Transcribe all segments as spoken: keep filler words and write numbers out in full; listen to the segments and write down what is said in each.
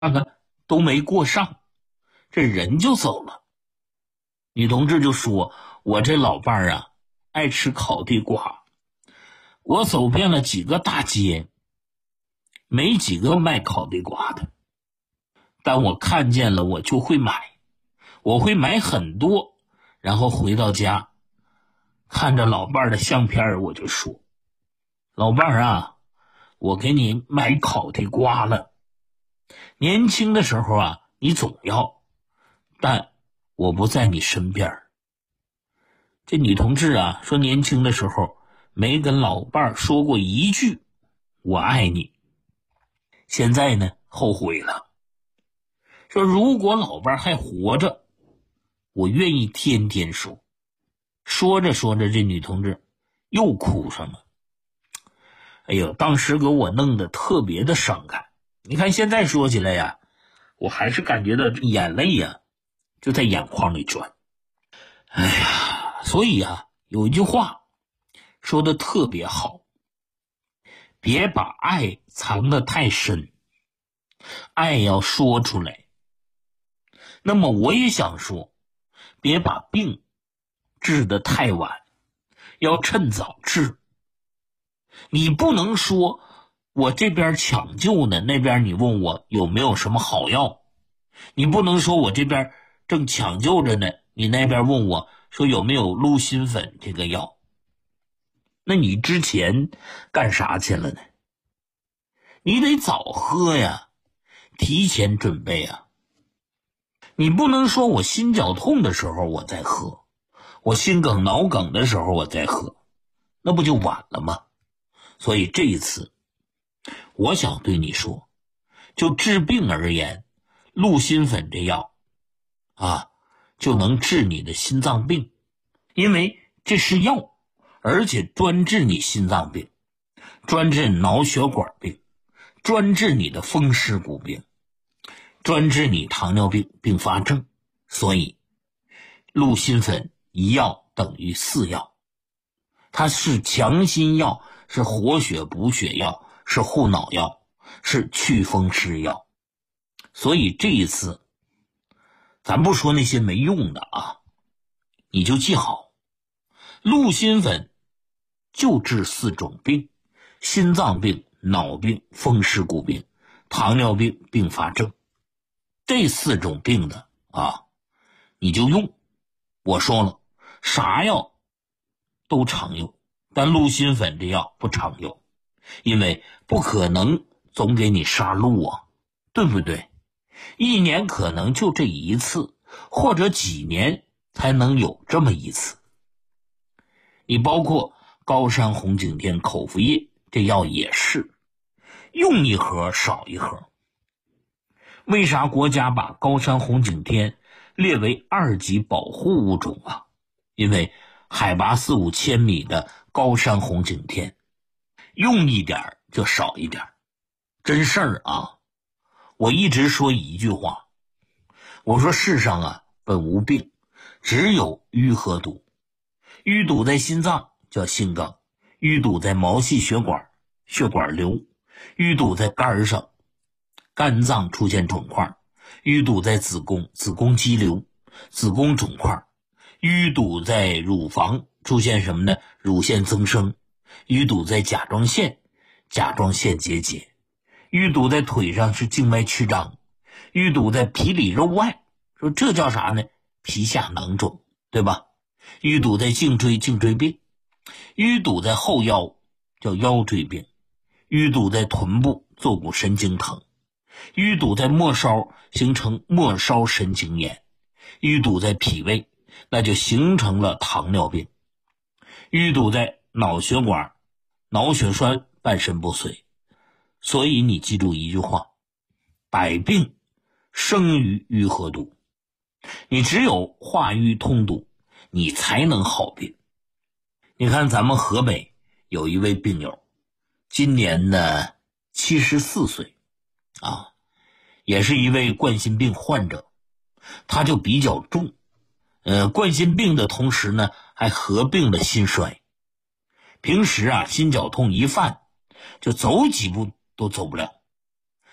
看看都没过上，这人就走了。女同志就说，我这老伴儿啊爱吃烤地瓜，我走遍了几个大街，没几个卖烤地瓜的，但我看见了我就会买，我会买很多，然后回到家看着老伴儿的相片，我就说，老伴儿啊，我给你买烤地瓜了，年轻的时候啊你总要，但我不在你身边。这女同志啊说，年轻的时候没跟老伴儿说过一句我爱你，现在呢后悔了，说如果老伴儿还活着，我愿意天天说。说着说着，这女同志又哭上了。哎呦，当时给我弄得特别的伤感。你看现在说起来呀，我还是感觉到眼泪呀就在眼眶里转。哎呀，所以啊有一句话说的特别好，别把爱藏得太深，爱要说出来。那么我也想说，别把病治得太晚，要趁早治。你不能说我这边抢救呢，那边你问我有没有什么好药，你不能说我这边正抢救着呢，你那边问我说有没有鹿心粉这个药，那你之前干啥去了呢？你得早喝呀，提前准备啊。你不能说我心绞痛的时候我再喝，我心梗脑梗的时候我再喝，那不就晚了吗？所以这一次我想对你说，就治病而言，鹿心粉这药啊就能治你的心脏病，因为这是药，而且专治你心脏病，专治脑血管病，专治你的风湿骨病，专治你糖尿病并发症。所以鹿心粉一药等于四药，它是强心药，是活血补血药，是护脑药，是祛风湿药。所以这一次咱不说那些没用的啊，你就记好，鹿心粉就治四种病，心脏病、脑病、风湿骨病、糖尿病并发症，这四种病的啊你就用。我说了，啥药都常用，但鹿心粉这药不常用，因为不可能总给你杀鹿啊，对不对？一年可能就这一次，或者几年才能有这么一次。你包括高山红景天口服液，这药也是用一盒少一盒。为啥国家把高山红景天列为二级保护物种啊？因为海拔四五千米的高山红景天，用一点就少一点，真事儿啊！我一直说一句话，我说世上啊本无病，只有淤和堵。淤堵在心脏叫心梗，淤堵在毛细血管，血管瘤；淤堵在肝上，肝脏出现肿块；淤堵在子宫，子宫肌瘤，子宫肿块；淤堵在乳房，出现什么呢？乳腺增生；淤堵在甲状腺，甲状腺结节；淤堵在腿上是静脉曲张；淤堵在皮里肉外，说这叫啥呢？皮下囊肿，对吧？淤堵在颈椎，颈椎病；淤堵在后腰，叫腰椎病；淤堵在臀部，坐骨神经疼；淤堵在末梢，形成末梢神经炎；淤堵在脾胃，那就形成了糖尿病；淤堵在脑血管，脑血栓半身不遂。所以你记住一句话，百病生于淤和堵，你只有化瘀通堵，你才能好病。你看咱们河北有一位病友，今年呢七十四岁啊，也是一位冠心病患者，他就比较重，呃，冠心病的同时呢还合并了心衰。平时啊心绞痛一犯，就走几步都走不了，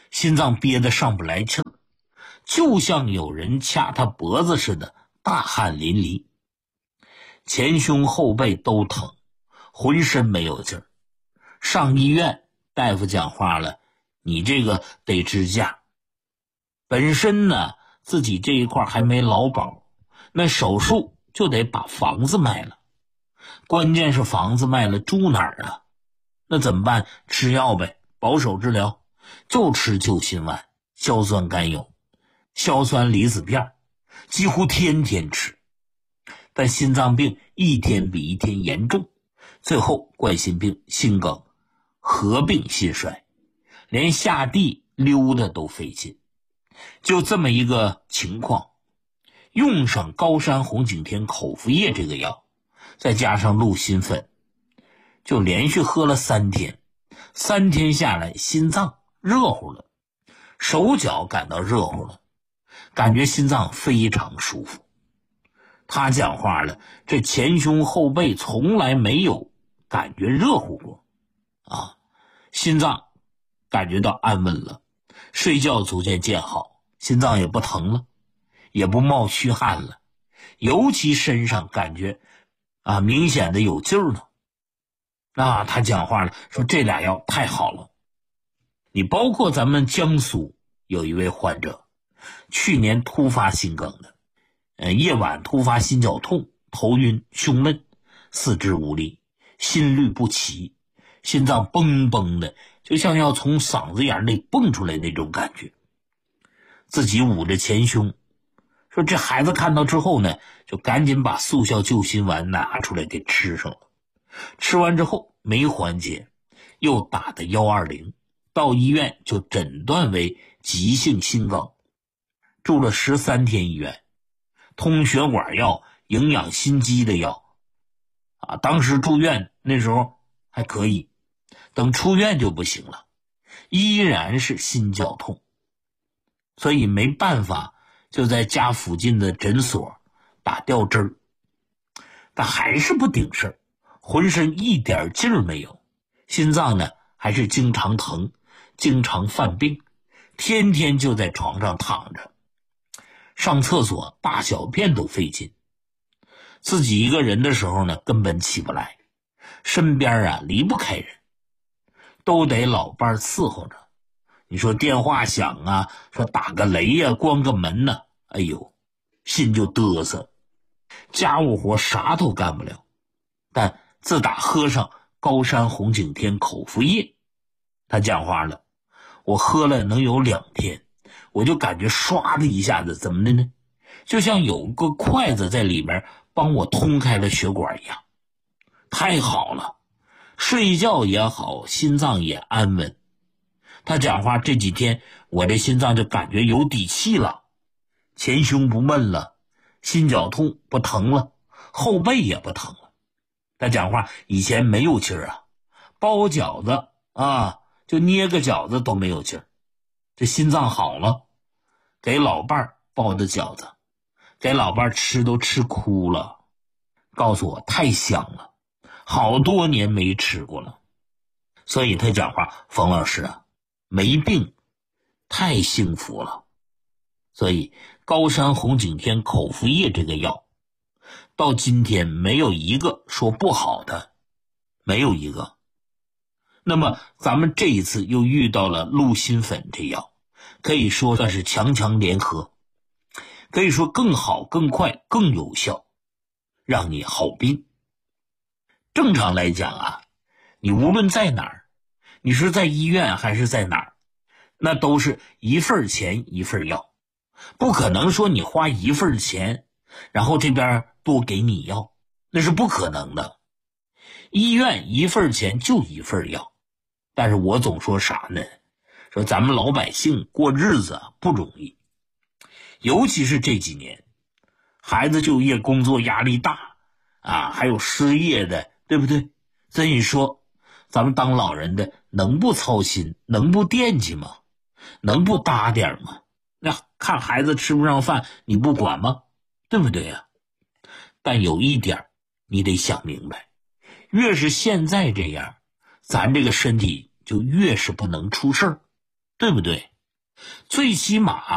心脏憋得上不来气儿，就像有人掐他脖子似的，大汗淋漓，前胸后背都疼，浑身没有劲儿。上医院，大夫讲话了，你这个得支架。本身呢自己这一块还没劳保，那手术就得把房子卖了，关键是房子卖了住哪儿啊？那怎么办？吃药呗，保守治疗，就吃救心丸、硝酸甘油、硝酸离子片，几乎天天吃。但心脏病一天比一天严重，最后冠心病、心梗合并心衰，连下地溜达都费劲。就这么一个情况，用上高山红景天口服液这个药，再加上鹿心粉，就连续喝了三天，三天下来心脏热乎了，手脚感到热乎了，感觉心脏非常舒服。他讲话了，这前胸后背从来没有感觉热乎过啊，心脏感觉到安稳了，睡觉逐渐见好，心脏也不疼了，也不冒虚汗了，尤其身上感觉啊明显的有劲儿了。啊，他讲话了，说这俩药太好了。你包括咱们江苏有一位患者，去年突发心梗的，呃，夜晚突发心绞痛，头晕、胸闷、四肢无力、心律不齐，心脏嘣嘣的，就像要从嗓子眼里蹦出来那种感觉。自己捂着前胸，说这孩子看到之后呢，就赶紧把速效救心丸拿出来给吃上了。吃完之后没缓解，又打的一二零，到医院就诊断为急性心梗，住了十三天医院，通血管药、营养心肌的药啊，当时住院那时候还可以，等出院就不行了，依然是心绞痛，所以没办法，就在家附近的诊所打吊针儿，但还是不顶事儿，浑身一点劲儿没有，心脏呢还是经常疼，经常犯病，天天就在床上躺着，上厕所大小便都费劲，自己一个人的时候呢根本起不来，身边啊离不开人，都得老伴伺候着。你说电话响啊，说打个雷呀、啊，关个门呢、啊，哎呦，心就嘚瑟，家务活啥都干不了。但自打喝上高山红景天口服液，他讲话了，我喝了能有两天，我就感觉唰的一下子，怎么的呢？就像有个筷子在里面帮我通开了血管一样，太好了，睡觉也好，心脏也安稳。他讲话这几天，我这心脏就感觉有底气了，前胸不闷了，心绞痛不疼了，后背也不疼了。他讲话以前没有劲儿啊，包饺子啊，就捏个饺子都没有劲儿。这心脏好了，给老伴儿包的饺子，给老伴儿吃都吃哭了，告诉我太香了，好多年没吃过了。所以他讲话，冯老师啊，没病太幸福了。所以高山红景天口服液这个药到今天没有一个说不好的，没有一个。那么咱们这一次又遇到了鹿心粉这药，可以说算是强强联合，可以说更好更快更有效，让你好病。正常来讲啊，你无论在哪儿，你是在医院还是在哪儿，那都是一份钱一份药，不可能说你花一份钱然后这边多给你药，那是不可能的。医院一份钱就一份药，但是我总说啥呢？说咱们老百姓过日子不容易，尤其是这几年，孩子就业工作压力大啊，还有失业的，对不对？所以说咱们当老人的能不操心，能不惦记吗？能不搭点吗？那看孩子吃不上饭你不管吗？对不对呀、啊？但有一点你得想明白，越是现在这样，咱这个身体就越是不能出事儿，对不对？ 最起码